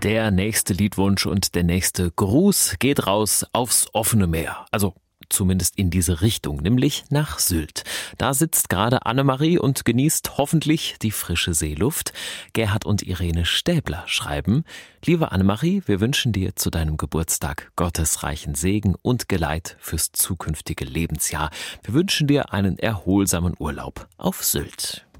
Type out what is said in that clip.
Der nächste Liedwunsch und der nächste Gruß geht raus aufs offene Meer. Also zumindest in diese Richtung, nämlich nach Sylt. Da sitzt gerade Annemarie und genießt hoffentlich die frische Seeluft. Gerhard und Irene Stäbler schreiben: Liebe Annemarie, wir wünschen dir zu deinem Geburtstag Gottes reichen Segen und Geleit fürs zukünftige Lebensjahr. Wir wünschen dir einen erholsamen Urlaub auf Sylt.